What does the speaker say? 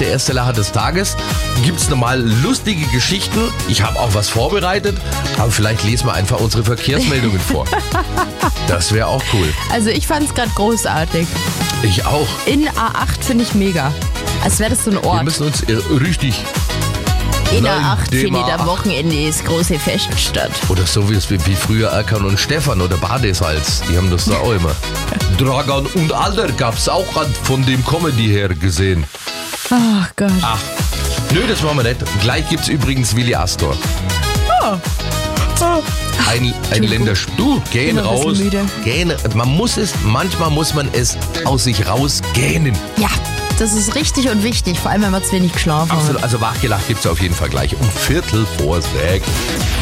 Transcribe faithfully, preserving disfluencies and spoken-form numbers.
der erste Lacher des Tages. Gibt's nochmal lustige Geschichten. Ich habe auch was vorbereitet, aber vielleicht lesen wir einfach unsere Verkehrsmeldungen vor. Das wäre auch cool. Also ich fand es gerade großartig. Ich auch. In A acht finde ich mega. Als wäre das so ein Wir Ort. müssen uns äh, richtig... In Nein, A acht dem findet A acht. am Wochenende das große Fest statt. Oder so wie, es- wie früher Erkan und Stefan oder Badesalz. Die haben das da auch immer. Dragan und Alder gab's auch von dem Comedy her gesehen. Ach Gott. Ach, nö, das machen wir nicht. Gleich gibt's übrigens Willi Astor. Oh. Ein, ein Länderspiel. Du, gehen Bin noch ein raus. bisschen müde. Gehen. Man muss es, manchmal muss man es aus sich rausgähnen. Ja, das ist richtig und wichtig, vor allem wenn man zu wenig geschlafen hat. Absolut. Also wachgelacht gibt's auf jeden Fall gleich um Viertel vor sechs.